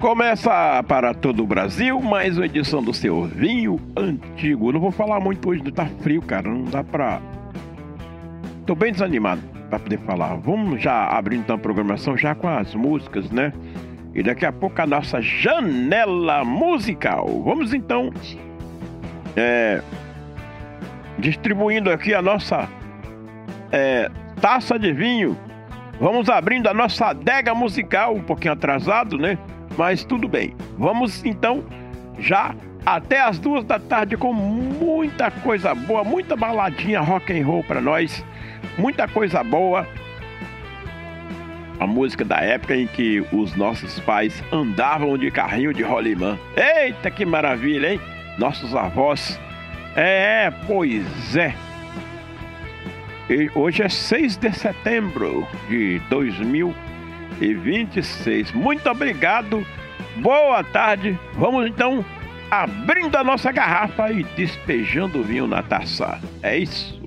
Começa para todo o Brasil mais uma edição do seu Vinho Antigo. Não vou falar muito hoje, tá frio, cara. Não dá pra... Tô bem desanimado pra poder falar. Vamos já abrir então a programação já com as músicas, né? E daqui a pouco a nossa janela musical. Vamos então distribuindo aqui a nossa taça de vinho. Vamos abrindo a nossa adega musical, um pouquinho atrasado, né? Mas tudo bem. Vamos então já até as 2 da tarde com muita coisa boa, muita baladinha rock and roll pra nós, muita coisa boa. A música da época em que os nossos pais andavam de carrinho de rolimã. Eita, que maravilha, hein? Nossos avós. Pois é. E hoje é 6 de setembro de 2026. Muito obrigado. Boa tarde. Vamos então abrindo a nossa garrafa e despejando o vinho na taça. É isso.